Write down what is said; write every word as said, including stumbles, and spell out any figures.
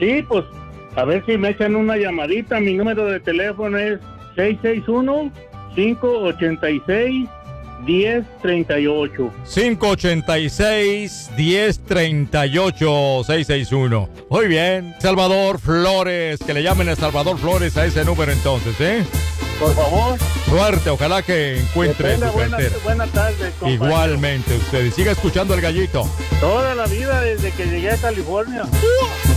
Sí, pues, a ver si me echan una llamadita. Mi número de teléfono es seis seis uno, cinco ocho seis, uno cero tres ocho. cinco ocho seis, uno cero tres ocho, seis seis uno. Muy bien. Salvador Flores, que le llamen a Salvador Flores a ese número entonces, ¿eh? Por favor. Suerte, ojalá que encuentre su buena, cartera. buena tarde, compañero. Igualmente usted. Siga escuchando El Gallito. Toda la vida desde que llegué a California.